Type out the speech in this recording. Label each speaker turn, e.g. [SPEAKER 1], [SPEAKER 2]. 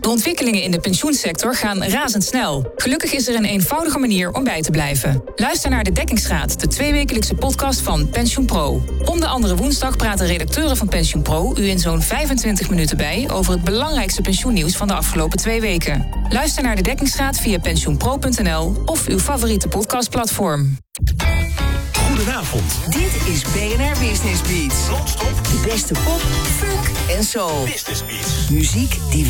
[SPEAKER 1] De ontwikkelingen in de pensioensector gaan razendsnel. Gelukkig is er een eenvoudige manier om bij te blijven. Luister naar De Dekkingsgraad, de 2-wekelijkse podcast van PensioenPro. Om de andere woensdag praten redacteuren van PensioenPro u in zo'n 25 minuten bij over het belangrijkste pensioennieuws van de afgelopen 2 weken. Luister naar De Dekkingsgraad via pensioenpro.nl of uw favoriete podcastplatform.
[SPEAKER 2] Goedenavond.
[SPEAKER 3] Dit is BNR Business Beats.
[SPEAKER 2] Non-stop
[SPEAKER 3] De beste pop, funk en soul.
[SPEAKER 2] Business Beats.
[SPEAKER 3] Muziek die